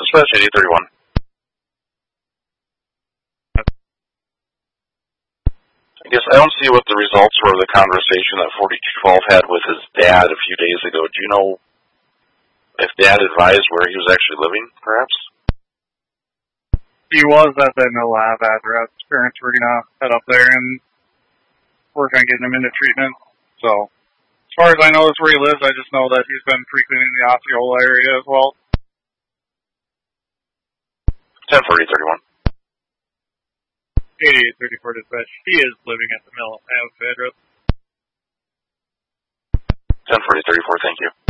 Dispatch 8031. I guess I don't see what the results were of the conversation that 4212 had with his dad a few days ago. Do you know if Dad advised where he was actually living, perhaps? He was at the no lab address. Parents were going to head up there and work on getting him into treatment. So, as far as I know, that's where he lives. I just know that he's been frequenting the Osceola area as well. 104031. 8834 dispatch. He is living at the mill. I have the address. 104034, thank you.